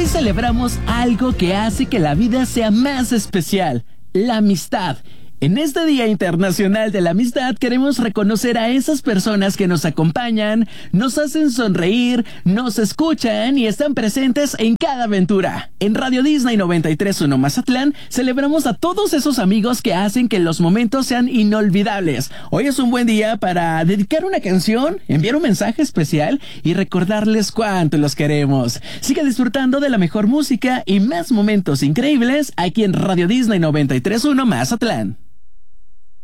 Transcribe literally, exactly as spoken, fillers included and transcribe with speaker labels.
Speaker 1: Hoy celebramos algo que hace que la vida sea más especial, la amistad. En este Día Internacional de la Amistad queremos reconocer a esas personas que nos acompañan, nos hacen sonreír, nos escuchan y están presentes en cada aventura. En Radio Disney noventa y tres punto uno Mazatlán celebramos a todos esos amigos que hacen que los momentos sean inolvidables. Hoy es un buen día para dedicar una canción, enviar un mensaje especial y recordarles cuánto los queremos. Siga disfrutando de la mejor música y más momentos increíbles aquí en Radio Disney noventa y tres punto uno Mazatlán.